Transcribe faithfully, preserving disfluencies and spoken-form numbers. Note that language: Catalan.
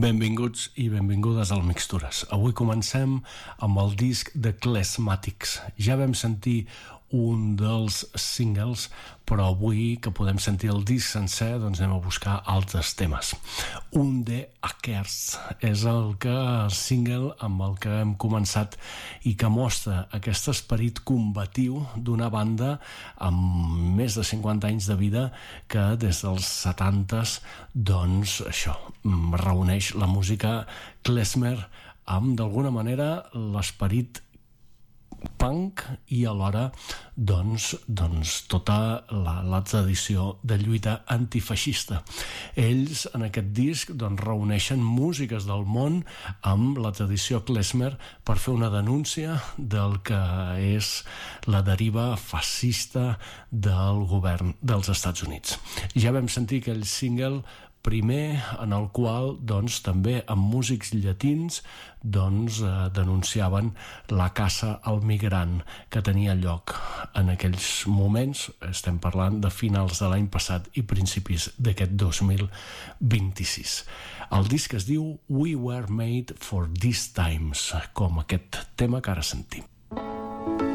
Benvinguts i benvingudes al Mixtures. Avui comencem amb el disc de Klezmatics. Ja vam sentir un dels singles, però avui que podem sentir el disc sencer, doncs anem a buscar altres temes. Un de Akers és el que el single amb el que hem començat i que mostra aquest esperit combatiu d'una banda amb més de cinquanta anys de vida que des dels setantes, doncs això, reuneix la música klezmer amb d'alguna manera l'esperit punk i alhora doncs, doncs tota la, la tradició de lluita antifeixista. Ells en aquest disc doncs, reuneixen músiques del món amb la tradició klezmer per fer una denúncia del que és la deriva fascista del govern dels Estats Units. Ja vam sentir aquell single primer en el qual doncs, també amb músics llatins doncs, eh, denunciaven la caça al migrant que tenia lloc en aquells moments. Estem parlant de finals de l'any passat i principis d'aquest dos mil vint-i-sis. El disc es diu We Were Made for These Times, com aquest tema que ara sentim.